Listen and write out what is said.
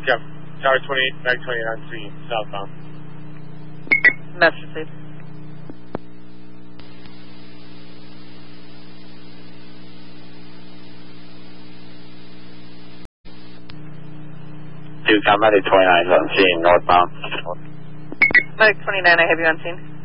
Yep. Tower 28, Mag 28 on scene, southbound. Message received. Duke, I'm at 29 on scene, northbound. Medic 29, I have you on scene.